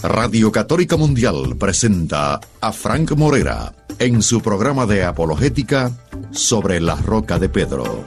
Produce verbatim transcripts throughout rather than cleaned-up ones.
Radio Católica Mundial presenta a Frank Morera en su programa de apologética sobre la Roca de Pedro.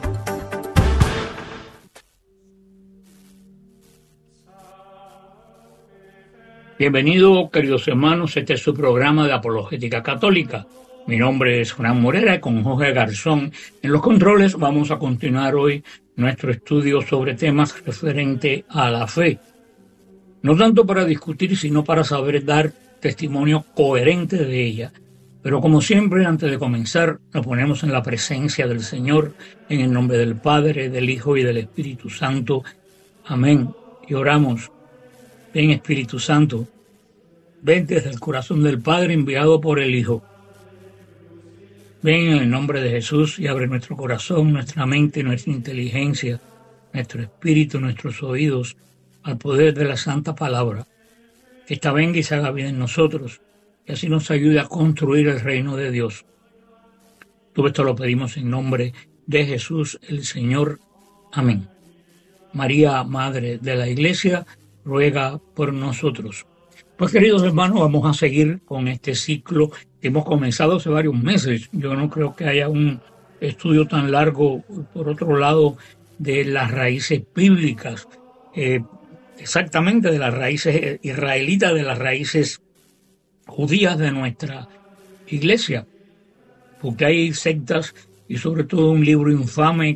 Bienvenidos, queridos hermanos, este es su programa de apologética católica. Mi nombre es Frank Morera y con Jorge Garzón en los controles vamos a continuar hoy nuestro estudio sobre temas referentes a la fe. No tanto para discutir, sino para saber dar testimonio coherente de ella. Pero como siempre, antes de comenzar, nos ponemos en la presencia del Señor, en el nombre del Padre, del Hijo y del Espíritu Santo. Amén. Y oramos. Ven, Espíritu Santo, ven desde el corazón del Padre enviado por el Hijo. Ven en el nombre de Jesús y abre nuestro corazón, nuestra mente, nuestra inteligencia, nuestro espíritu, nuestros oídos, al poder de la Santa Palabra. Que esta venga y se haga bien en nosotros, y así nos ayude a construir el reino de Dios. Todo esto lo pedimos en nombre de Jesús el Señor. Amén. María, Madre de la Iglesia, ruega por nosotros. Pues, queridos hermanos, vamos a seguir con este ciclo que hemos comenzado hace varios meses. Yo no creo que haya un estudio tan largo, por otro lado, de las raíces bíblicas, eh, exactamente de las raíces israelitas, de las raíces judías de nuestra iglesia, porque hay sectas y sobre todo un libro infame